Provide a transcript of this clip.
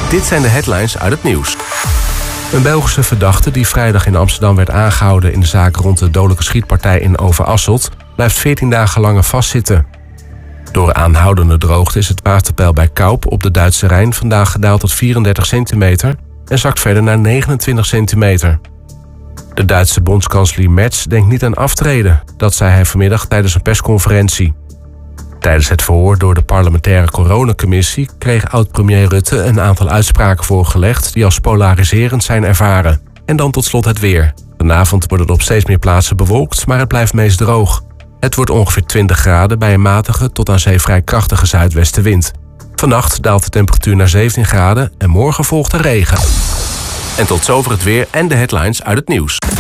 Dit zijn de headlines uit het nieuws. Een Belgische verdachte die vrijdag in Amsterdam werd aangehouden in de zaak rond de dodelijke schietpartij in Overasselt, blijft 14 dagen langer vastzitten. Door aanhoudende droogte is het waterpeil bij Kaup op de Duitse Rijn vandaag gedaald tot 34 centimeter en zakt verder naar 29 centimeter. De Duitse bondskanselier Merz denkt niet aan aftreden. Dat zei hij vanmiddag tijdens een persconferentie. Tijdens het verhoor door de parlementaire coronacommissie kreeg oud-premier Rutte een aantal uitspraken voorgelegd die als polariserend zijn ervaren. En dan tot slot het weer. Vanavond wordt het op steeds meer plaatsen bewolkt, maar het blijft meest droog. Het wordt ongeveer 20 graden bij een matige tot aan zee vrij krachtige zuidwestenwind. Vannacht daalt de temperatuur naar 17 graden en morgen volgt er regen. En tot zover het weer en de headlines uit het nieuws.